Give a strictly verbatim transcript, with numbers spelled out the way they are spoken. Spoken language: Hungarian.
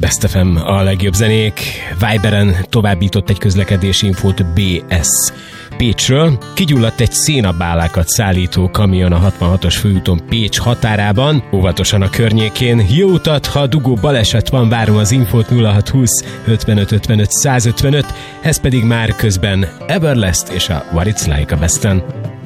Best ef em a legjobb zenék. Viberen továbbított egy közlekedési infót bé es Pécsről. Kigyulladt egy szénabálákat szállító kamion a hatvanhatos főúton Pécs határában, óvatosan a környékén. Jó utat, ha dugó baleset van, várom az infót nulla hat húsz ötvenöt ötvenöt százötvenöt, ez pedig már közben Everlast és a What It's Like a Besten.